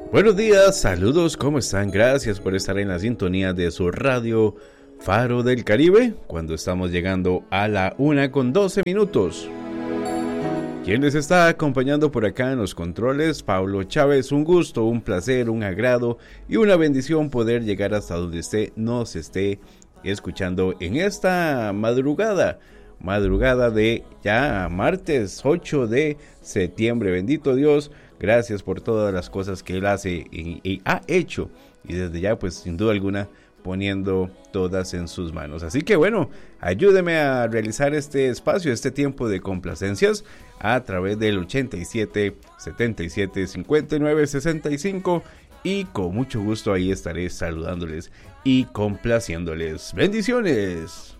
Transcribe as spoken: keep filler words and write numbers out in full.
Buenos días, saludos, ¿cómo están? Gracias por estar en la sintonía de su radio Faro del Caribe, cuando estamos llegando a la una con doce minutos. ¿Quién les está acompañando por acá en los controles? Pablo Chávez. Un gusto, un placer, un agrado y una bendición poder llegar hasta donde usted nos esté escuchando en esta madrugada. Madrugada de ya martes ocho de septiembre. Bendito Dios, gracias por todas las cosas que Él hace y, y ha hecho. Y desde ya, pues sin duda alguna, poniendo todas en sus manos. Así que bueno, ayúdeme a realizar este espacio, este tiempo de complacencias a través del ochenta y siete, setenta y siete, cincuenta y nueve, sesenta y cinco y con mucho gusto ahí estaré saludándoles y complaciéndoles. Bendiciones.